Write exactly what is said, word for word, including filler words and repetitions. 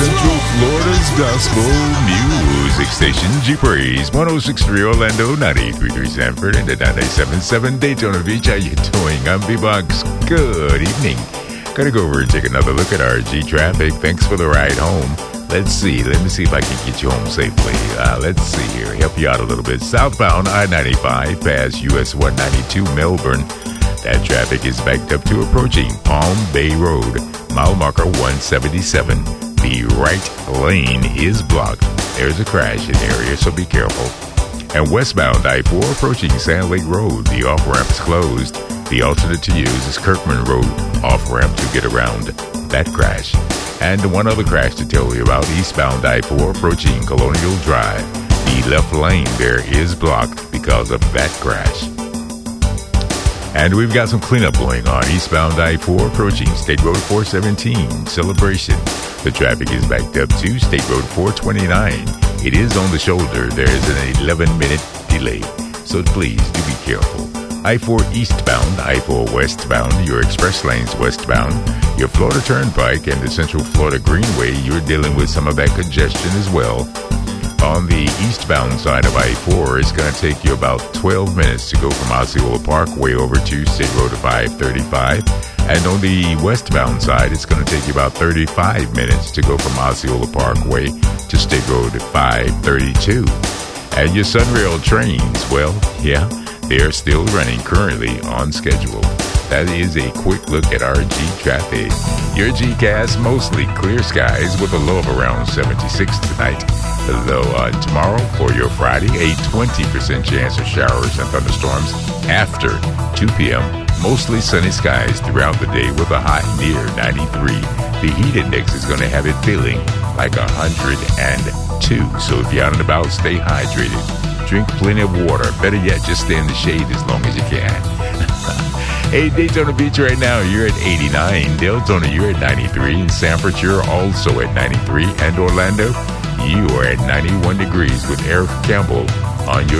Central Florida's gospel music station, G Praise, one oh six point three Orlando, ninety-three point three Sanford, and the ninety-seven point seven Daytona Beach. How you doing? I'm B-Box. Good evening. Gotta go over and take another look at our G traffic. Thanks for the ride home. Let's see. Let me see if I can get you home safely. Uh, let's see here. Help you out a little bit. Southbound I ninety-five past U S one ninety-two Melbourne. That traffic is backed up to approaching Palm Bay Road. Mile marker one seventy-seven. The right lane is blocked. There's a crash in the area, so be careful. And westbound I four approaching Sand Lake Road. The off-ramp is closed. The alternate to use is Kirkman Road off-ramp to get around that crash. And one other crash to tell you about, eastbound I four approaching Colonial Drive. The left lane there is blocked because of that crash. And we've got some cleanup going on. Eastbound I four approaching State Road four seventeen, Celebration. The traffic is backed up to State Road four twenty-nine. It is on the shoulder. There is an eleven-minute delay, so please do be careful. I four eastbound, I four westbound, your express lanes westbound, your Florida Turnpike and the Central Florida Greenway, you're dealing with some of that congestion as well. On the eastbound side of I four, it's going to take you about twelve minutes to go from Osceola Parkway over to State Road five thirty-five. And on the westbound side, it's going to take you about thirty-five minutes to go from Osceola Parkway to State Road five thirty-two. And your Sunrail trains, well, yeah, they're still running currently on schedule. That is a quick look at our G traffic. Your G-Cast, mostly clear skies with a low of around seventy-six tonight. The low uh, tomorrow for your Friday, a twenty percent chance of showers and thunderstorms after two p.m. Mostly sunny skies throughout the day with a high near ninety-three. The heat index is going to have it feeling like one hundred two. So if you're out and about, stay hydrated. Drink plenty of water. Better yet, just stay in the shade as long as you can. Hey, Daytona Beach right now, you're at eighty-nine. Deltona, you're at ninety-three. And Sanford, you're also at ninety-three. And Orlando, you are at ninety-one degrees with Eric Campbell on your